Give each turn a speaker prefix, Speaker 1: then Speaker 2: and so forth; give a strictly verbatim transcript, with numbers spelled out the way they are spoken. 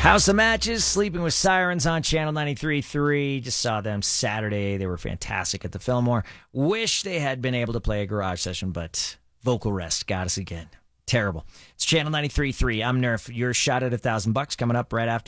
Speaker 1: House of Matches, Sleeping with Sirens on Channel ninety-three point three. Just saw them Saturday. They were fantastic at the Fillmore. Wish they had been able to play a garage session, but vocal rest got us again. Terrible. It's Channel ninety-three point three. I'm Nerf. Your shot at a thousand bucks coming up right after